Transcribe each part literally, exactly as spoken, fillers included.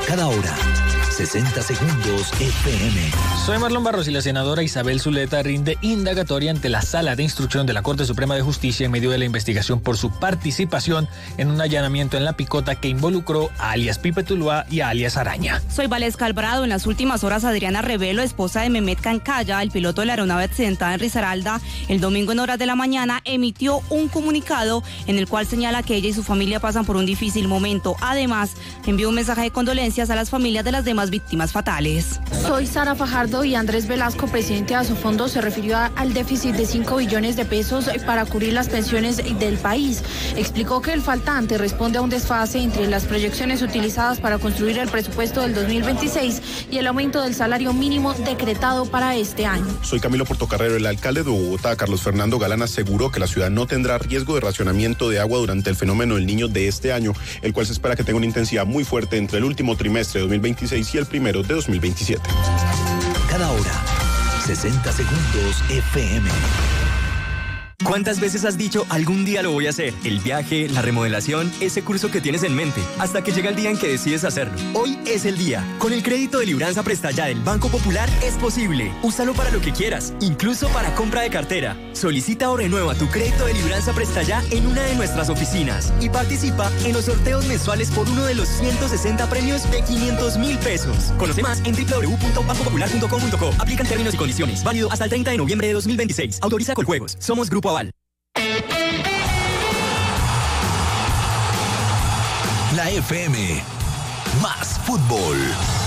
Cada hora, sesenta segundos F M. Soy Marlon Barros y la senadora Isabel Zuleta rinde indagatoria ante la Sala de Instrucción de la Corte Suprema de Justicia en medio de la investigación por su participación en un allanamiento en La Picota que involucró a alias Pipe Tuluá y a alias Araña. Soy Valesca Alvarado. En las últimas horas, Adriana Revelo, esposa de Mehmet Cancaya, el piloto de la aeronave accidentada en Risaralda, el domingo en horas de la mañana, emitió un comunicado en el cual señala que ella y su familia pasan por un difícil momento. Además, envió un mensaje de condolencias a las familias de las demás víctimas fatales. Soy Sara Fajardo y Andrés Velasco, presidente de Asofondo, se refirió a, al déficit de cinco billones de pesos para cubrir las pensiones del país. Explicó que el faltante responde a un desfase entre las proyecciones utilizadas para construir el presupuesto del dos mil veintiséis y el aumento del salario mínimo decretado para este año. Soy Camilo Portocarrero. El alcalde de Bogotá, Carlos Fernando Galán, aseguró que la ciudad no tendrá riesgo de racionamiento de agua durante el fenómeno del Niño de este año, el cual se espera que tenga una intensidad muy fuerte entre el último trimestre de dos mil veintiséis y el primero de dos mil veintisiete. Cada hora, sesenta segundos F M. ¿Cuántas veces has dicho algún día lo voy a hacer? El viaje, la remodelación, ese curso que tienes en mente, hasta que llega el día en que decides hacerlo. Hoy es el día. Con el crédito de Libranza Presta Ya del Banco Popular es posible. Úsalo para lo que quieras, incluso para compra de cartera. Solicita o renueva tu crédito de Libranza Presta Ya en una de nuestras oficinas y participa en los sorteos mensuales por uno de los ciento sesenta premios de quinientos mil pesos. Conoce más en doble u doble u doble u punto banco popular punto com punto co. Aplican términos y condiciones. Válido hasta el treinta de noviembre de dos mil veintiséis. Autoriza Coljuegos. Somos Grupo Aval. La F M, más fútbol.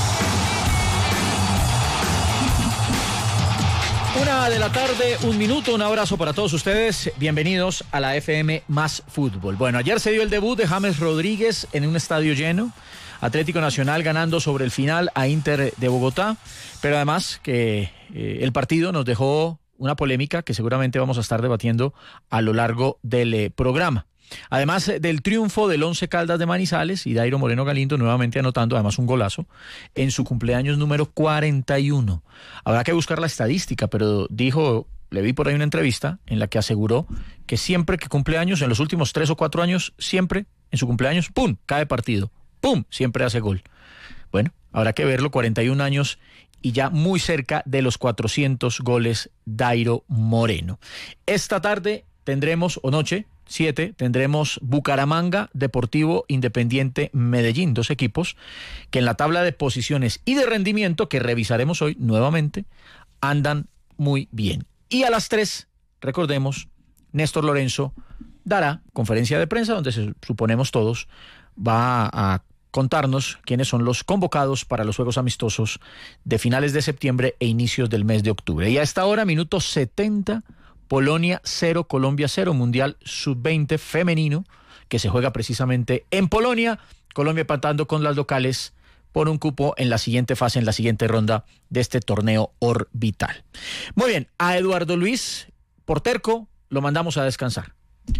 Una de la tarde, un minuto, un abrazo para todos ustedes. Bienvenidos a la F M más fútbol. Bueno, ayer se dio el debut de James Rodríguez en un estadio lleno. Atlético Nacional ganando sobre el final a Inter de Bogotá. Pero además que eh, el partido nos dejó una polémica que seguramente vamos a estar debatiendo a lo largo del eh, programa. Además eh, del triunfo del Once Caldas de Manizales y Dairo Moreno Galindo nuevamente anotando además un golazo en su cumpleaños número cuarenta y uno. Habrá que buscar la estadística, pero dijo, le vi por ahí una entrevista en la que aseguró que siempre que cumple años, en los últimos tres o cuatro años, siempre en su cumpleaños, ¡pum!, cae partido, ¡pum!, siempre hace gol. Bueno, habrá que verlo, cuarenta y un años y ya muy cerca de los cuatrocientos goles Dairo Moreno. Esta tarde tendremos, o noche, siete, tendremos Bucaramanga, Deportivo Independiente Medellín, dos equipos que en la tabla de posiciones y de rendimiento, que revisaremos hoy nuevamente, andan muy bien. Y a las tres, recordemos, Néstor Lorenzo dará conferencia de prensa donde se, suponemos todos va a contarnos quiénes son los convocados para los Juegos Amistosos de finales de septiembre e inicios del mes de octubre. Y a esta hora, minuto setenta, Polonia cero, Colombia cero, Mundial sub veinte femenino, que se juega precisamente en Polonia. Colombia empatando con las locales por un cupo en la siguiente fase, en la siguiente ronda de este torneo orbital. Muy bien, a Eduardo Luis Porterco lo mandamos a descansar.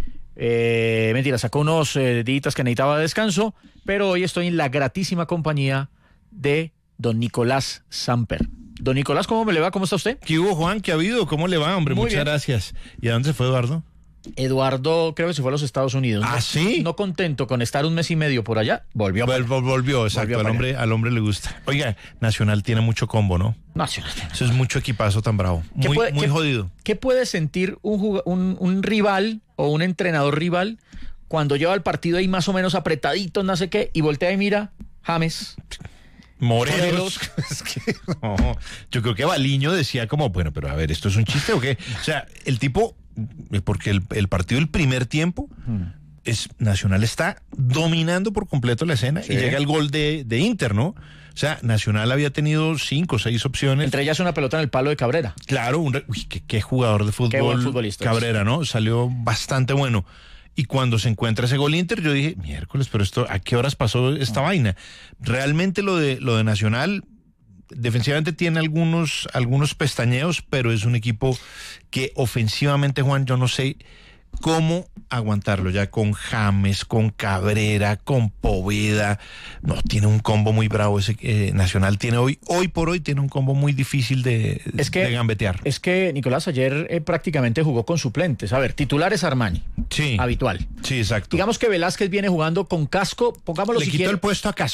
Eh, mentira, sacó unos eh, días que necesitaba de descanso, pero hoy estoy en la gratísima compañía de don Nicolás Samper. Don Nicolás, ¿cómo me le va? ¿Cómo está usted? ¿Qué hubo, Juan? ¿Qué ha habido? ¿Cómo le va, hombre? Muy Muchas bien. gracias. ¿Y a dónde se fue Eduardo? Eduardo creo que se fue a los Estados Unidos. ¿Ah, no, sí? No contento con estar un mes y medio por allá, volvió. Vol, vol, volvió, exacto. Volvió al, hombre, al hombre le gusta. Oiga, Nacional tiene mucho combo, ¿no? Nacional. Eso es mucho equipazo tan bravo. Muy, puede, muy qué, jodido. ¿Qué puede sentir un, jug- un, un rival o un entrenador rival cuando lleva el partido ahí más o menos apretadito, no sé qué, y voltea y mira, James... Morelos. Es que, no, yo creo que Baliño decía como, bueno, pero a ver, ¿esto es un chiste o qué? O sea, el tipo, porque el, el partido del primer tiempo, hmm. es Nacional está dominando por completo la escena, sí. Y llega el gol de, de Inter, ¿no? O sea, Nacional había tenido cinco o seis opciones. Entre ellas una pelota en el palo de Cabrera. Claro, un re... Uy, qué, qué jugador de fútbol. Qué buen futbolista. Cabrera, ¿no? Salió bastante bueno. Y cuando se encuentra ese gol Inter, yo dije, miércoles, pero esto, ¿a qué horas pasó esta no. vaina? Realmente lo de lo de Nacional, defensivamente tiene algunos, algunos pestañeos, pero es un equipo que ofensivamente, Juan, yo no sé cómo aguantarlo ya con James, con Cabrera, con Poveda. No, tiene un combo muy bravo ese eh, Nacional. Tiene hoy, hoy por hoy tiene un combo muy difícil de, es que, de gambetear. Es que Nicolás ayer eh, prácticamente jugó con suplentes. A ver, titular es Armani. Sí. Habitual. Sí, exacto. Digamos que Velázquez viene jugando con Casco, pongámoslo Le si quitó quiere. el puesto a Casco.